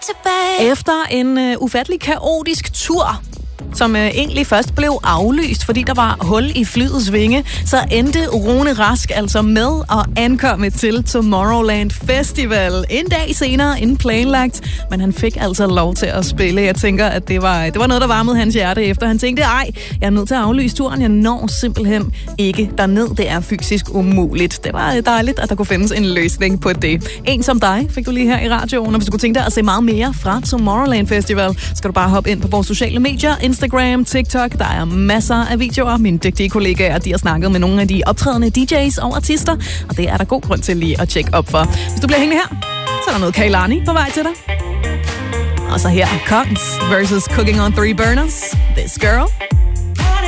Efter en ufattelig kaotisk tur, som egentlig først blev aflyst, fordi der var hul i flyets vinge, så endte Rune Rask altså med at ankomme til Tomorrowland Festival en dag senere end planlagt, men han fik altså lov til at spille. Jeg tænker, at det var noget, der varmede hans hjerte efter. Han tænkte, jeg er nødt til at aflyse turen. Jeg når simpelthen ikke derned. Det er fysisk umuligt. Det var dejligt, at der kunne findes en løsning på det. En som dig fik du lige her i radioen, og hvis du kunne tænke dig at se meget mere fra Tomorrowland Festival, skal du bare hoppe ind på vores sociale medier, Instagram, TikTok. Der er masser af videoer. Mine dygtige kollegaer, de har snakket med nogle af de optrædende DJ's og artister, og det er der god grund til lige at tjekke op for. Hvis du bliver hængende her, så er der noget Kehlani på vej til dig. Og så her, Kongs versus Cooking on 3 Burners. This Girl.